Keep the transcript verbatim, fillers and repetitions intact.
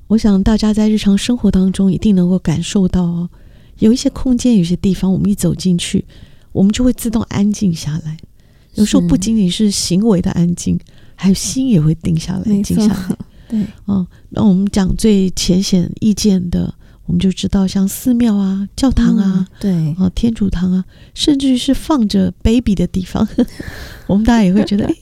我想大家在日常生活当中一定能够感受到哦，有一些空间，有些地方我们一走进去，我们就会自动安静下来。有时候不仅仅是行为的安静，还有心也会定下来，静下来。 对， 哦，那我们讲最浅显易见的，我们就知道像寺庙啊、教堂啊、 嗯、对、 哦、天主堂啊，甚至于是放着 baby 的地方，我们大家也会觉得，哎，